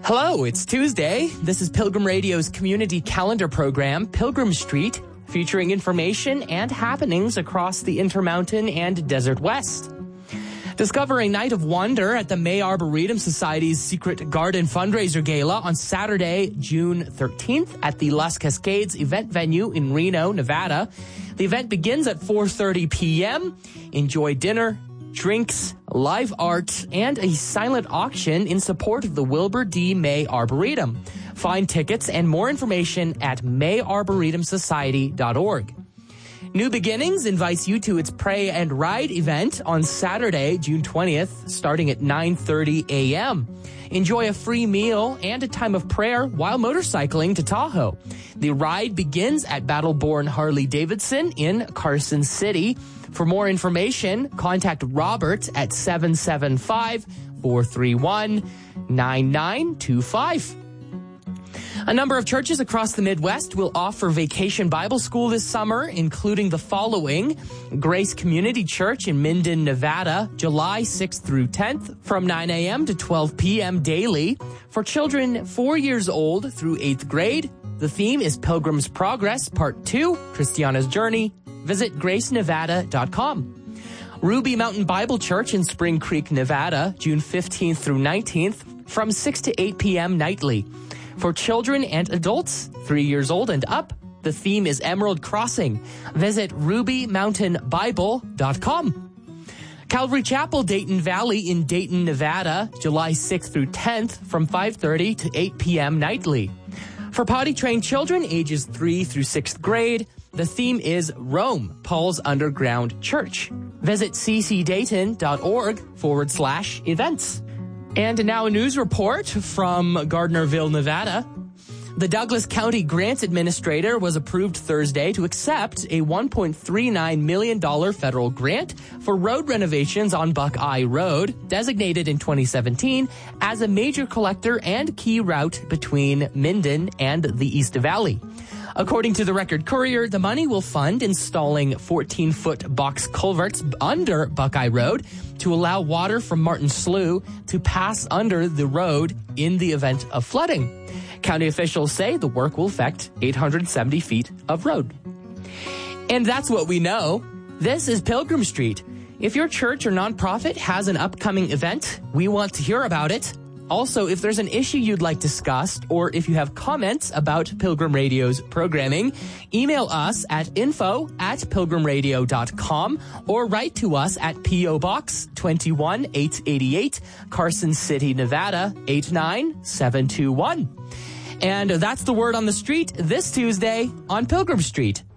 Hello, it's Tuesday. This is Pilgrim Radio's community calendar program, Pilgrim Street, featuring information and happenings across the Intermountain and Desert West. Discover a night of wonder at the May Arboretum Society's Secret Garden Fundraiser Gala on Saturday, June 13th at the Las Cascades event venue in Reno, Nevada. The event begins at 4:30 p.m. Enjoy dinner, drinks, live art, and a silent auction in support of the Wilbur D. May Arboretum. Find tickets and more information at mayarboretumsociety.org. New Beginnings invites you to its Pray and Ride event on Saturday, June 20th, starting at 9:30 a.m. Enjoy a free meal and a time of prayer while motorcycling to Tahoe. The ride begins at Battleborn Harley-Davidson in Carson City. For more information, contact Robert at 775-431-9925. A number of churches across the Midwest will offer Vacation Bible School this summer, including the following: Grace Community Church in Minden, Nevada, July 6th through 10th, from 9 a.m. to 12 p.m. daily. For children 4 years old through 8th grade, the theme is Pilgrim's Progress, Part 2, Christiana's Journey. Visit gracenevada.com. Ruby Mountain Bible Church in Spring Creek, Nevada, June 15th through 19th, from 6 to 8 p.m. nightly. For children and adults 3 years old and up, the theme is Emerald Crossing. Visit rubymountainbible.com. Calvary Chapel, Dayton Valley in Dayton, Nevada, July 6th through 10th, from 5:30 to 8 p.m. nightly. For potty-trained children ages 3 through 6th grade, the theme is Rome, Paul's Underground Church. Visit ccdayton.org/events. And now a news report from Gardnerville, Nevada. The Douglas County Grants Administrator was approved Thursday to accept a $1.39 million federal grant for road renovations on Buckeye Road, designated in 2017 as a major collector and key route between Minden and the East Valley. According to the Record Courier, the money will fund installing 14-foot box culverts under Buckeye Road to allow water from Martin Slough to pass under the road in the event of flooding. County officials say the work will affect 870 feet of road. And that's what we know. This is Pilgrim Street. If your church or nonprofit has an upcoming event, we want to hear about it. Also, if there's an issue you'd like discussed, or if you have comments about Pilgrim Radio's programming, email us at info@pilgrimradio.com or write to us at P.O. Box 21888, Carson City, Nevada 89721. And that's the word on the street this Tuesday on Pilgrim Street.